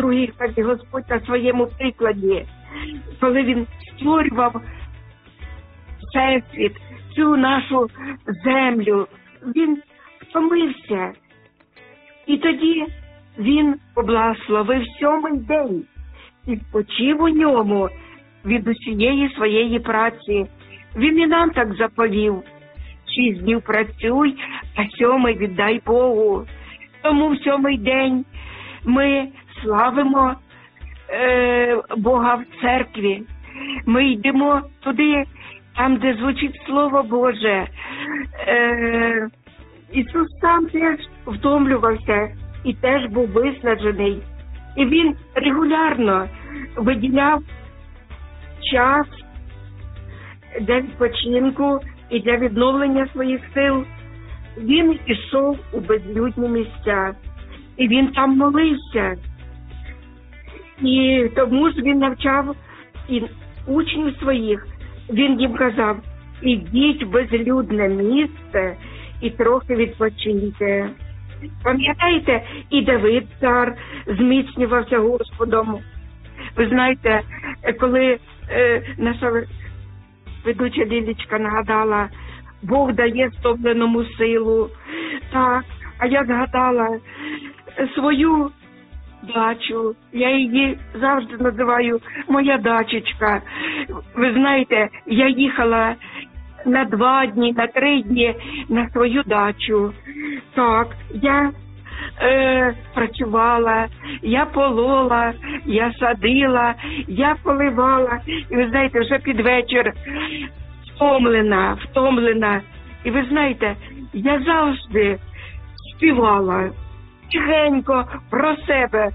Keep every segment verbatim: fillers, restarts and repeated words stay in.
другий каже Господь на своєму прикладі, коли він створював всесвіт, цю нашу землю, він втомився. І тоді він поблагословив сьомий день і спочив у ньому від усієї своєї праці. Він і нам так заповів: шість днів працюй, а сьомий віддай Богу. Тому в сьомий день ми славимо е, Бога в церкві. Ми йдемо туди, там, де звучить Слово Боже. Е, Ісус сам теж втомлювався і теж був виснажений. І Він регулярно виділяв час для відпочинку і для відновлення своїх сил. Він пішов у безлюдні місця. І Він там молився. І тому ж Він навчав і учнів своїх. Він їм казав: ідіть в безлюдне місце і трохи відпочиньте. Пам'ятаєте, і Давид, цар, зміцнювався Господом. Ви знаєте, коли е, наша ведуча Лілічка нагадала, Бог дає стомленому силу. Так, а я згадала свою дачу. Я її завжди називаю моя дачечка. Ви знаєте, я їхала на два дні, на три дні на свою дачу. Так, я е, працювала, я полола, я садила, я поливала. І ви знаєте, вже під вечір втомлена, втомлена. І ви знаєте, я завжди співала тихенько про себе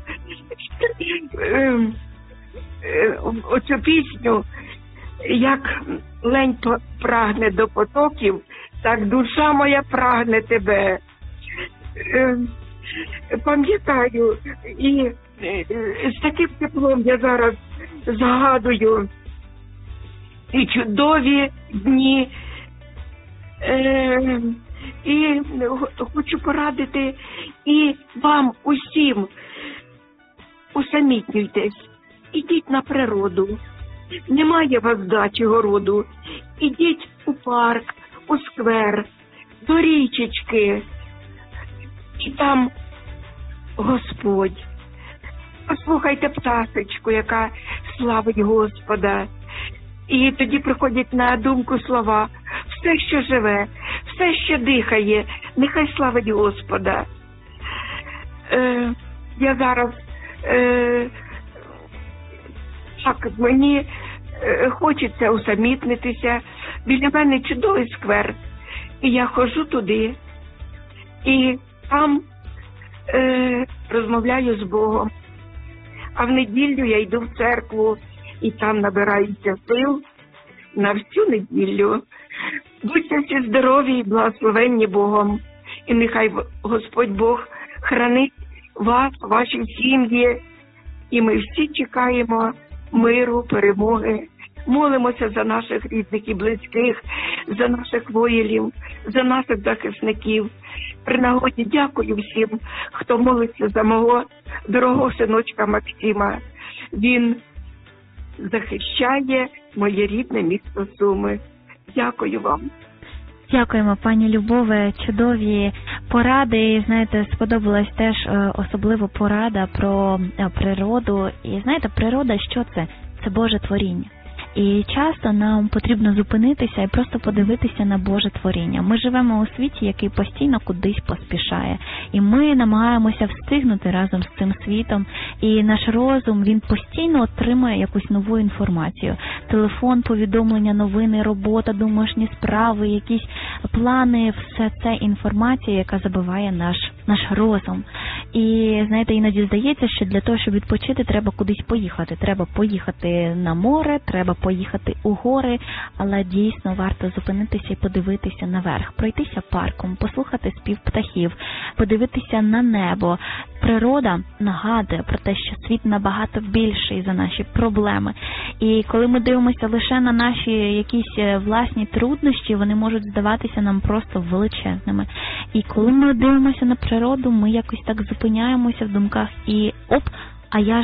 оцю пісню: як лень прагне до потоків, так душа моя прагне тебе. Пам'ятаю, і з таким теплом я зараз згадую і чудові дні. І хочу порадити і вам усім: усамітнюйтесь, ідіть на природу. Немає у вас дачі, городу, ідіть у парк, у сквер, до річечки, і там Господь. Послухайте пташечку, яка славить Господа. І тоді приходять на думку слова: все, що живе, все, що дихає, нехай славить Господа. Е, я зараз е, так, мені е, хочеться усамітнитися. Біля мене чудовий сквер. І я ходжу туди, і там е, розмовляю з Богом. А в неділю я йду в церкву, і там набираюся сил на всю неділю. Будьте всі здорові і благословенні Богом. І нехай Господь Бог хранить вас, ваші сім'ї. І ми всі чекаємо миру, перемоги. Молимося за наших рідних і близьких, за наших воїнів, за наших захисників. При нагоді дякую всім, хто молиться за мого дорогого синочка Максима. Він захищає моє рідне місто Суми. Дякую вам. Дякуємо, пані Любове. Чудові поради. І, знаєте, сподобалась теж особливо порада про природу. І, знаєте, природа, що це? Це Боже творіння. І часто нам потрібно зупинитися і просто подивитися на Боже творіння. Ми живемо у світі, який постійно кудись поспішає. І ми намагаємося встигнути разом з цим світом. І наш розум, він постійно отримує якусь нову інформацію. Телефон, повідомлення, новини, робота, домашні справи, якісь плани. Все це інформація, яка забиває наш, наш розум. І, знаєте, іноді здається, що для того, щоб відпочити, треба кудись поїхати. Треба поїхати на море, треба поїхати у гори, але дійсно варто зупинитися і подивитися наверх, пройтися парком, послухати спів птахів, подивитися на небо. Природа нагадує про те, що світ набагато більший за наші проблеми. І коли ми дивимося лише на наші якісь власні труднощі, вони можуть здаватися нам просто величезними. І коли ми дивимося на природу, ми якось так зупиняємося в думках і оп, а я